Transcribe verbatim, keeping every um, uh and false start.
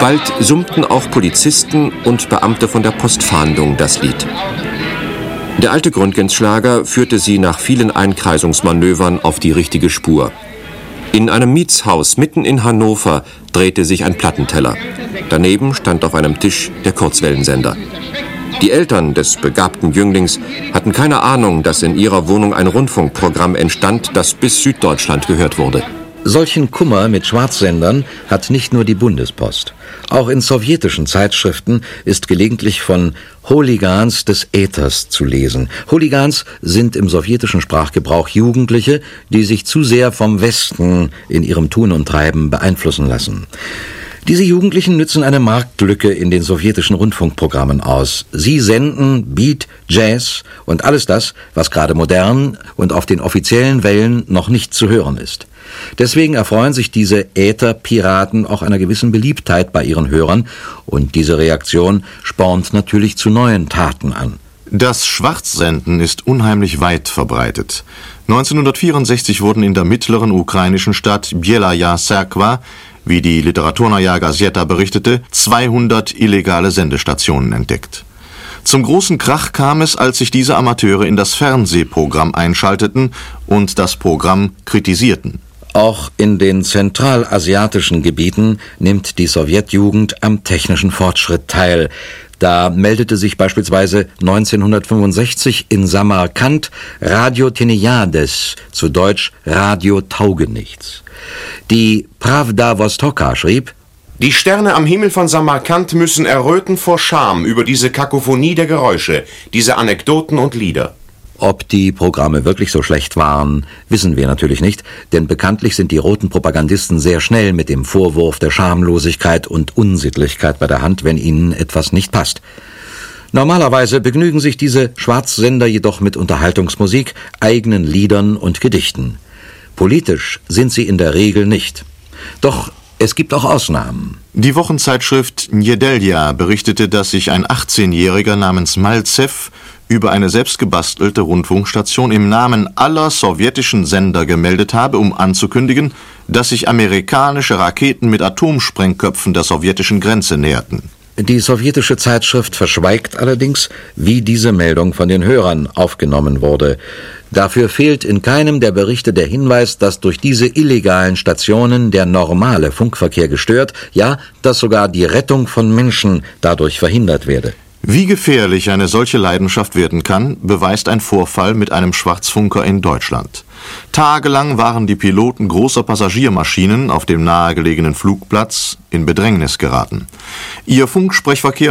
Bald summten auch Polizisten und Beamte von der Postfahndung das Lied. Der alte Gründgens-Schlager führte sie nach vielen Einkreisungsmanövern auf die richtige Spur. In einem Mietshaus mitten in Hannover drehte sich ein Plattenteller. Daneben stand auf einem Tisch der Kurzwellensender. Die Eltern des begabten Jünglings hatten keine Ahnung, dass in ihrer Wohnung ein Rundfunkprogramm entstand, das bis Süddeutschland gehört wurde. Solchen Kummer mit Schwarzsendern hat nicht nur die Bundespost. Auch in sowjetischen Zeitschriften ist gelegentlich von Hooligans des Äthers zu lesen. Hooligans sind im sowjetischen Sprachgebrauch Jugendliche, die sich zu sehr vom Westen in ihrem Tun und Treiben beeinflussen lassen. Diese Jugendlichen nützen eine Marktlücke in den sowjetischen Rundfunkprogrammen aus. Sie senden Beat, Jazz und alles das, was gerade modern und auf den offiziellen Wellen noch nicht zu hören ist. Deswegen erfreuen sich diese Ätherpiraten auch einer gewissen Beliebtheit bei ihren Hörern und diese Reaktion spornt natürlich zu neuen Taten an. Das Schwarzsenden ist unheimlich weit verbreitet. neunzehnhundertvierundsechzig wurden in der mittleren ukrainischen Stadt Bielaya Serkwa, wie die Literaturnaja Gazeta berichtete, zweihundert illegale Sendestationen entdeckt. Zum großen Krach kam es, als sich diese Amateure in das Fernsehprogramm einschalteten und das Programm kritisierten. Auch in den zentralasiatischen Gebieten nimmt die Sowjetjugend am technischen Fortschritt teil. Da meldete sich beispielsweise neunzehnhundertfünfundsechzig in Samarkand Radio Teniades, zu Deutsch Radio Taugenichts. Die Pravda Vostoka schrieb: Die Sterne am Himmel von Samarkand müssen erröten vor Scham über diese Kakophonie der Geräusche, diese Anekdoten und Lieder. Ob die Programme wirklich so schlecht waren, wissen wir natürlich nicht, denn bekanntlich sind die roten Propagandisten sehr schnell mit dem Vorwurf der Schamlosigkeit und Unsittlichkeit bei der Hand, wenn ihnen etwas nicht passt. Normalerweise begnügen sich diese Schwarzsender jedoch mit Unterhaltungsmusik, eigenen Liedern und Gedichten. Politisch sind sie in der Regel nicht. Doch es gibt auch Ausnahmen. Die Wochenzeitschrift Nedelja berichtete, dass sich ein achtzehnjähriger namens Malzew über eine selbstgebastelte Rundfunkstation im Namen aller sowjetischen Sender gemeldet habe, um anzukündigen, dass sich amerikanische Raketen mit Atomsprengköpfen der sowjetischen Grenze näherten. Die sowjetische Zeitschrift verschweigt allerdings, wie diese Meldung von den Hörern aufgenommen wurde. Dafür fehlt in keinem der Berichte der Hinweis, dass durch diese illegalen Stationen der normale Funkverkehr gestört, ja, dass sogar die Rettung von Menschen dadurch verhindert werde. Wie gefährlich eine solche Leidenschaft werden kann, beweist ein Vorfall mit einem Schwarzfunker in Deutschland. Tagelang waren die Piloten großer Passagiermaschinen auf dem nahegelegenen Flugplatz in Bedrängnis geraten. Ihr Funksprechverkehr